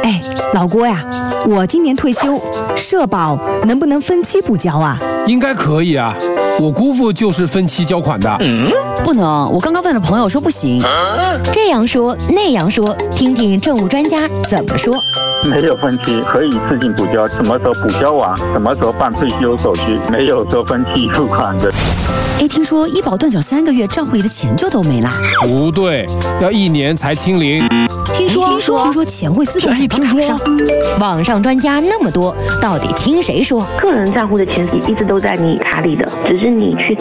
哎，老郭呀，我今年退休，社保能不能分期补交啊？ 应该可以啊，我姑父就是分期交款的。 不能，我刚刚问了朋友说不行。 这样说那样说，听听政务专家怎么说。 没有分期，可以一次性补交，什么时候补交完，什么时候办退休手续，没有说分期付款的。 哎，听说医保断缴3个月，账户里的钱就都没了。 不对，要1年才清零。 听说钱会自动转到卡上。 网上专家那么多，到底听谁说？ 个人账户的钱一直都在你卡里的，只是你去